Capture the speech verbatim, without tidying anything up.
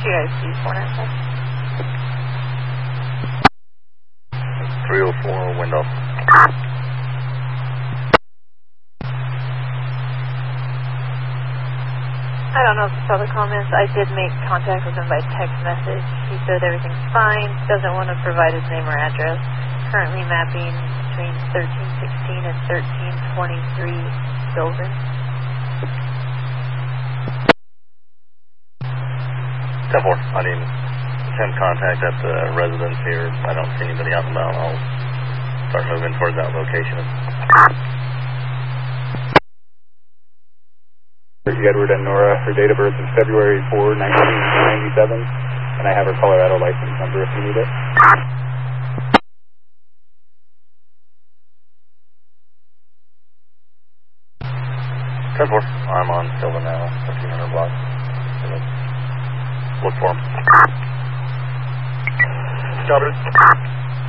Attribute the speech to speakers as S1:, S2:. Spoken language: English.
S1: you guys see four nine five?
S2: three oh four, window.
S1: I don't know if you saw the comments. I did make contact with him by text message. He said everything's fine, doesn't want to provide his name or address. Currently mapping between thirteen sixteen and thirteen twenty-three Sylvan.
S2: ten four, I need ten contact at the residence here. I don't see anybody out and about. I'll start moving towards that location.
S3: Edward and Nora, her date of birth is February fourth, nineteen ninety-seven, and I have her Colorado license number if you need it.
S2: ten four, I'm on Sylvan now, fifteen hundred block. Look for him.
S3: Stop it.